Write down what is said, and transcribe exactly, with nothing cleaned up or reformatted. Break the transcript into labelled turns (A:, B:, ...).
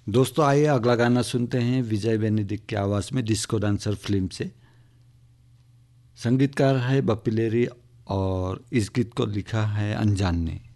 A: दोस्तों आइए अगला गाना सुनते हैं विजय बेनेडिक्ट की आवाज़ में डिस्को डांसर फिल्म से। संगीतकार है बप्पी लेरी और इस गीत को लिखा है अनजान ने।